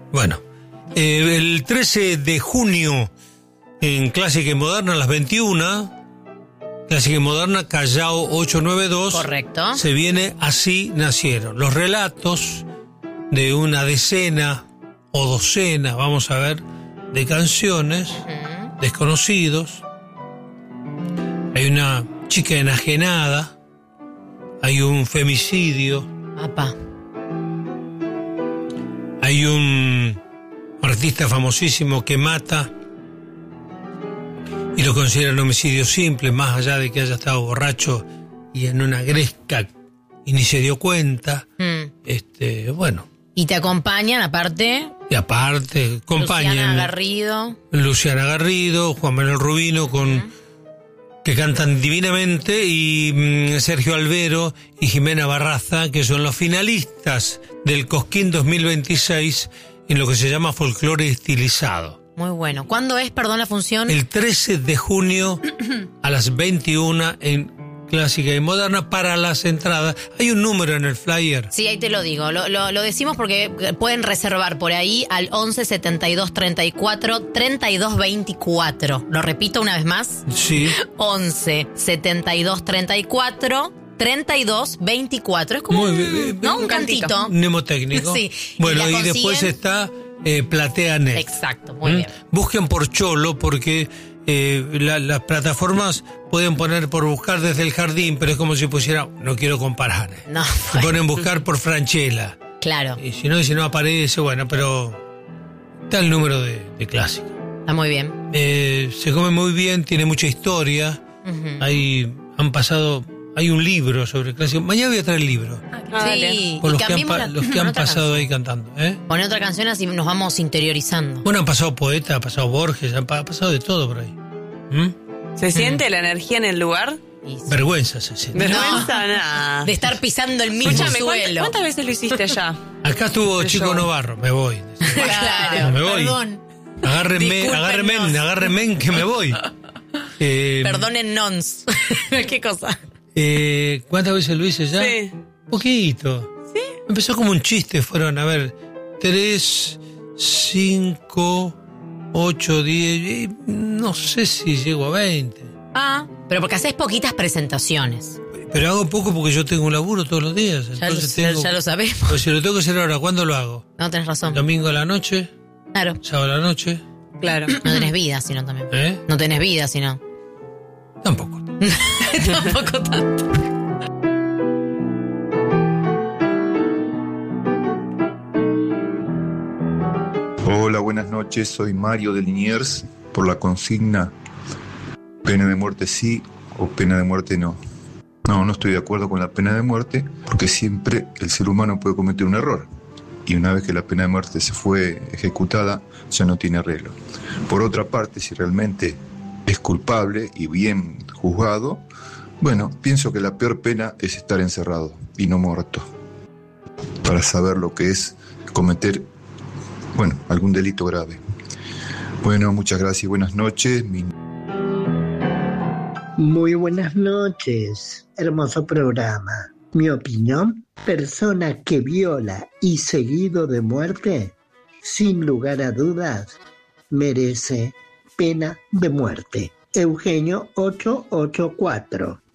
Bueno, el 13 de junio en Clásica y Moderna a las 21, Clásica y Moderna, Callao 892. Correcto. Se viene Así Nacieron. Los relatos de una decena o docena, vamos a ver, de canciones, desconocidos. Hay una chica enajenada, hay un femicidio. Apa. Hay un artista famosísimo que mata y lo consideran homicidio simple, más allá de que haya estado borracho y en una gresca y ni se dio cuenta. Bueno. Y te acompañan, aparte. Y aparte, acompañan Luciana Garrido, Juan Manuel Rubino, que cantan divinamente, y Sergio Albero y Jimena Barraza, que son los finalistas del Cosquín 2026 en lo que se llama folclore estilizado. Muy bueno. ¿Cuándo es, perdón, la función? El 13 de junio a las 21 en Clásica y Moderna. Para las entradas hay un número en el flyer. Sí, ahí te lo digo. Lo decimos porque pueden reservar por ahí al 11 72 34 32 24. ¿Lo repito una vez más? Sí. 11 72 34 32 24. Es como un cantito. Mnemotécnico. Sí. Bueno, y después está PlateaNet. Exacto, muy bien. Busquen por Cholo, porque las plataformas pueden poner por buscar desde el jardín, pero es como si pusiera, no quiero comparar. No. Se ponen buscar por Franchella. Claro. Y si no aparece, bueno, pero está el número de Clásica. Está muy bien. Se come muy bien, tiene mucha historia. Hay un libro sobre Clásica. Mañana voy a traer el libro. Sí. Con los que han pasado ahí cantando. Poner otra canción así nos vamos interiorizando. Bueno, han pasado poetas, ha pasado Borges, ha pasado de todo por ahí. ¿Se siente la energía en el lugar? Vergüenza se siente. Vergüenza, nada. De estar pisando el mismo suelo. ¿Cuántas veces lo hiciste allá? Acá estuvo Chico Novarro, me voy. Claro, me voy. perdón. Agárrenme que me voy. Perdonen nons. ¿Qué cosa? ¿Cuántas veces lo hice ya? Sí. Poquito. ¿Sí? Empezó como un chiste, fueron, 3, 5, 8, 10, no sé si llego a 20. Pero porque haces poquitas presentaciones. Pero hago poco porque yo tengo un laburo todos los días. Ya lo sabemos. Pues si lo tengo que hacer ahora, ¿cuándo lo hago? No, tenés razón. Domingo a la noche. Claro. Sábado a la noche. Claro. No tenés vida, sino también. No tenés vida, sino. Tampoco. Tampoco tanto. Hola, buenas noches. Soy Mario de Liniers. Por la consigna, pena de muerte sí o pena de muerte no. No estoy de acuerdo con la pena de muerte, porque siempre el ser humano puede cometer un error. Y una vez que la pena de muerte se fue ejecutada, ya no tiene arreglo. Por otra parte, si realmente es culpable y bien juzgado, bueno, pienso que la peor pena es estar encerrado y no muerto, para saber lo que es cometer, algún delito grave. Bueno, muchas gracias y buenas noches. Muy buenas noches, hermoso programa. Mi opinión, persona que viola y seguido de muerte, sin lugar a dudas, merece pena de muerte. Eugenio 884.